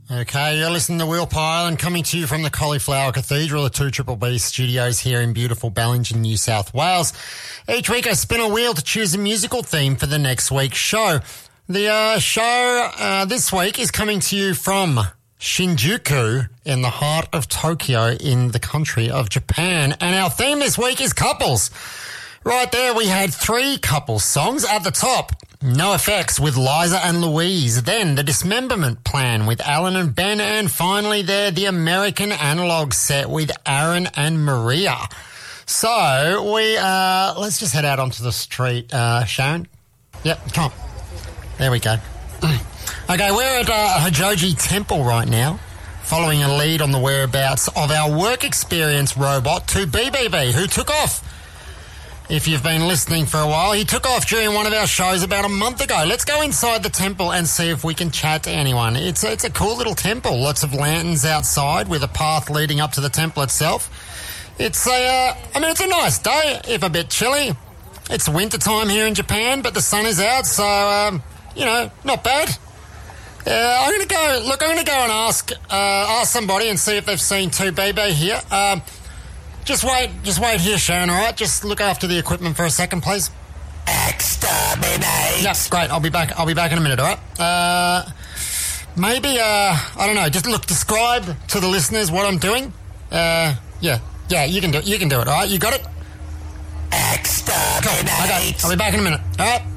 Okay, you're listening to Wheel Island, coming to you from the Cauliflower Cathedral, the 2BBB studios here in beautiful Ballingen, New South Wales. Each week I spin a wheel to choose a musical theme for the next week's show. The show this week is coming to you from Shinjuku in the heart of Tokyo in the country of Japan. And our theme this week is couples. Right there we had 3 couple songs. At the top, NoFX with Liza and Louise. Then The Dismemberment Plan with Alan and Ben. And finally there, the American Analog Set with Aaron and Maria. So we, let's just head out onto the street, Sharon. Yep, come on. There we go. Okay, we're at Hojoji Temple right now, following a lead on the whereabouts of our work experience robot 2BBB, who took off. If you've been listening for a while, he took off during one of our shows about a month ago. Let's go inside the temple and see if we can chat to anyone. It's a cool little temple. Lots of lanterns outside with a path leading up to the temple itself. It's it's a nice day, if a bit chilly. It's winter time here in Japan, but the sun is out, so, not bad. I'm going to go and ask somebody and see if they've seen 2BB here. Just wait here, Sharon, all right? Just look after the equipment for a second, please. Exterminate! Yep, great. I'll be back in a minute, all right? Maybe, I don't know, just describe to the listeners what I'm doing. Yeah, you can do it, all right? You got it? Exterminate! Cool. Okay, I'll be back in a minute, all right?